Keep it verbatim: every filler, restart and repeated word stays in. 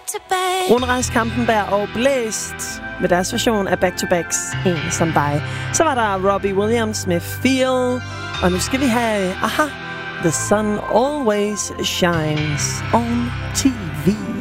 to back. Rundrejs Kampenberg og Blæst med deres version af Back to Backs En som dig. Så var der Robbie Williams med Feel. Og nu skal vi have, aha, The Sun Always Shines on T V.